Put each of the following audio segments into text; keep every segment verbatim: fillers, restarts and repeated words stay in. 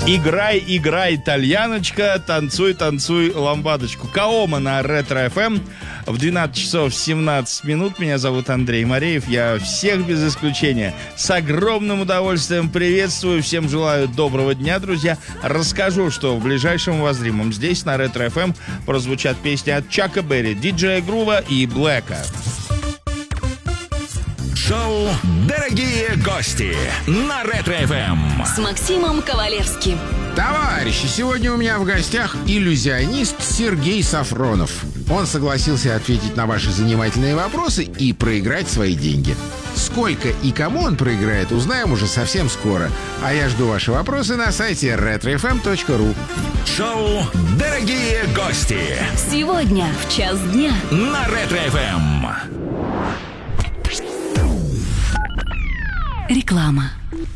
Играй, играй, итальяночка, танцуй, танцуй, ламбадочку. Каома на Ретро эф эм. В двенадцать часов семнадцать минут. Меня зовут Андрей Мореев. Я всех без исключения с огромным удовольствием приветствую. Всем желаю доброго дня, друзья. Расскажу, что в ближайшем воззримом здесь на Ретро эф эм прозвучат песни от Чака Берри, диджея Грува и Блэка. Шоу «Дорогие гости» на Ретро эф эм с Максимом Ковалевским. Товарищи, сегодня у меня в гостях иллюзионист Сергей Сафронов. Он согласился ответить на ваши занимательные вопросы и проиграть свои деньги. Сколько и кому он проиграет, узнаем уже совсем скоро. А я жду ваши вопросы на сайте ретро эф эм точка ру. Шоу «Дорогие гости» сегодня в час дня на Ретро эф эм. Реклама.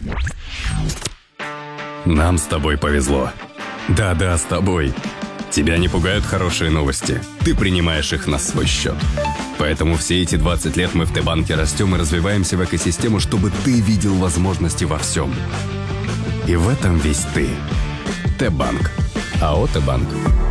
Нам с тобой повезло. Да-да, с тобой. Тебя не пугают хорошие новости. Ты принимаешь их на свой счет. Поэтому все эти двадцать лет мы в Т-банке растем и развиваемся в экосистему, чтобы ты видел возможности во всем. И в этом весь ты. Т-банк. АО «Т-банк».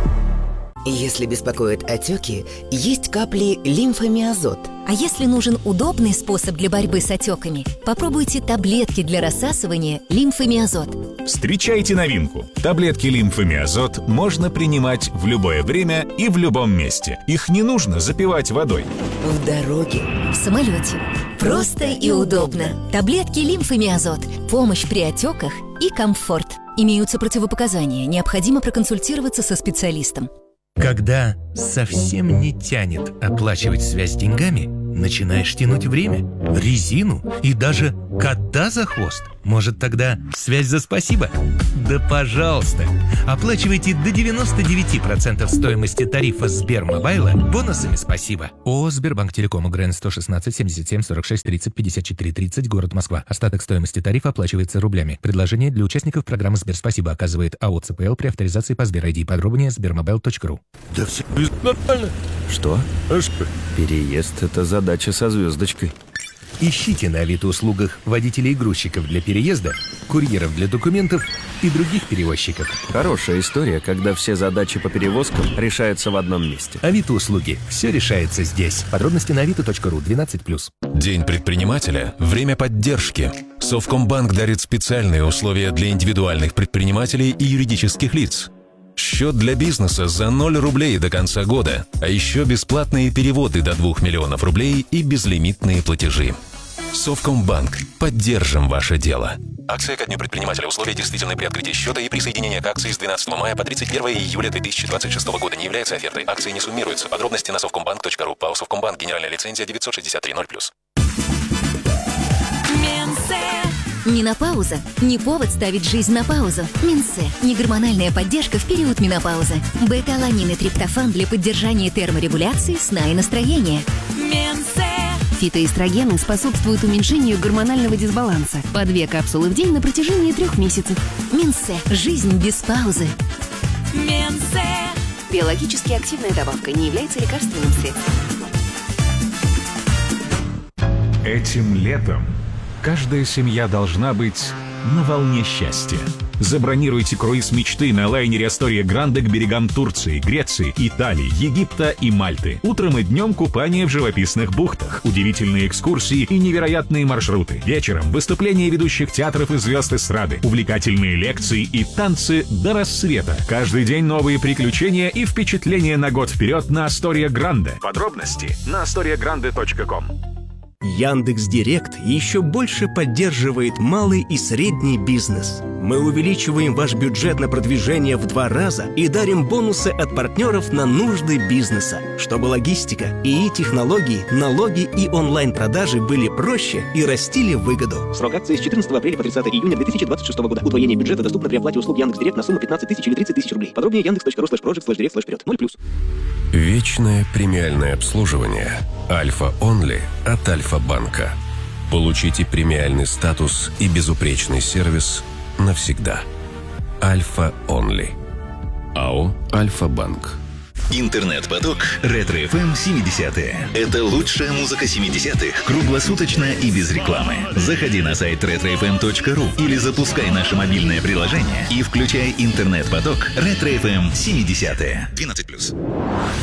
Если беспокоят отеки, есть капли лимфомиазот. А если нужен удобный способ для борьбы с отеками, попробуйте таблетки для рассасывания лимфомиазот. Встречайте новинку. Таблетки лимфомиазот можно принимать в любое время и в любом месте. Их не нужно запивать водой. В дороге. В самолете. Просто и удобно. Таблетки лимфомиазот. Помощь при отеках и комфорт. Имеются противопоказания. Необходимо проконсультироваться со специалистом. Когда совсем не тянет оплачивать связь деньгами, начинаешь тянуть время, резину и даже кота за хвост. Может, тогда связь за спасибо? Да пожалуйста! Оплачивайте до девяносто девять процентов стоимости тарифа Сбермобайла бонусами спасибо. ООО «Сбербанк Телеком», УГРН сто шестнадцать семьдесят семь сорок шесть тридцать пятьдесят четыре тридцать, город Москва. Остаток стоимости тарифа оплачивается рублями. Предложение для участников программы «Сберспасибо» оказывает АО «ЦПЛ» при авторизации по Сбер ай ди. Подробнее сбермобайл точка ру. Да все нормально. Что? А что? Переезд — это задача со звездочкой. Ищите на Авито-услугах водителей и грузчиков для переезда, курьеров для документов и других перевозчиков. Хорошая история, когда все задачи по перевозкам решаются в одном месте. Авито-услуги. Все решается здесь. Подробности на авито точка ру. двенадцать плюс. День предпринимателя – время поддержки. Совкомбанк дарит специальные условия для индивидуальных предпринимателей и юридических лиц. Счет для бизнеса за ноль рублей до конца года, а еще бесплатные переводы до двух миллионов рублей и безлимитные платежи. Совкомбанк. Поддержим ваше дело. Акция ко дню предпринимателя. Условия действительны при открытии счета и присоединение к акции с двенадцатого мая по тридцать первое июля две тысячи двадцать шестого года не является офертой. Акции не суммируются. Подробности на совкомбанк точка ру. ПАО «Совкомбанк». Генеральная лицензия девятьсот шестьдесят три ноль плюс. Менопауза – не повод ставить жизнь на паузу. Минсе – негормональная поддержка в период менопаузы. Бета-аланин и триптофан для поддержания терморегуляции, сна и настроения. Минсе. Фитоэстрогены способствуют уменьшению гормонального дисбаланса. По две капсулы в день на протяжении трех месяцев. Минсе – жизнь без паузы. Минсе. Биологически активная добавка, не является лекарственным средством. Этим летом каждая семья должна быть на волне счастья. Забронируйте круиз мечты на лайнере Астория Гранде к берегам Турции, Греции, Италии, Египта и Мальты. Утром и днем купание в живописных бухтах, удивительные экскурсии и невероятные маршруты. Вечером выступления ведущих театров и звезд эстрады, увлекательные лекции и танцы до рассвета. Каждый день новые приключения и впечатления на год вперед на Астория Гранде. Подробности на астория гранде точка ком. Яндекс.Директ еще больше поддерживает малый и средний бизнес. Мы увеличиваем ваш бюджет на продвижение в два раза и дарим бонусы от партнеров на нужды бизнеса, чтобы логистика, ИИ технологии, налоги и онлайн-продажи были проще и растили выгоду. Срок акции с четырнадцатого апреля по тридцатое июня две тысячи двадцать шестого года. Удвоение бюджета доступно при оплате услуг Яндекс.Директ на сумму пятнадцать тысяч или тридцать тысяч рублей. Подробнее яндекс точка ру слэш проджект слэш директ слэш вперед. ноль плюс. Вечное премиальное обслуживание Альфа Онли от Альфа-банка. Получите премиальный статус и безупречный сервис навсегда. Альфа Онли. АО Альфа-банк. Интернет-поток Ретро-эф эм семидесятые. Это лучшая музыка семидесятых. Круглосуточно и без рекламы. Заходи на сайт ретро эф эм точка ру или запускай наше мобильное приложение и включай интернет-поток Ретро-эф эм семидесятые. двенадцать плюс.